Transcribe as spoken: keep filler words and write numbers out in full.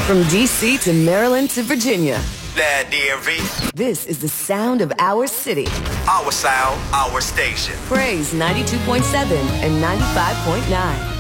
From D C to Maryland to Virginia. That D M V. This is the sound of our city. Our sound, our station. Praise ninety-two point seven and ninety-five point nine.